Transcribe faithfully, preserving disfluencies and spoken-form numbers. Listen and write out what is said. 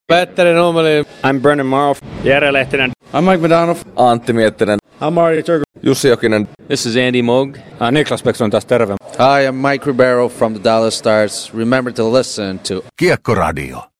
Petteri Nummeli. I'm Brennan Morrow. Jere Lehtinen. I'm Mike Madonov. Antti Miettinen. I'm Mario Turku. Jussi Jokinen. This is Andy Moog. Uh, Niklas Bäckström taas terve. Hi, I'm Mike Ribeiro from the Dallas Stars. Remember to listen to Kiekkoradio.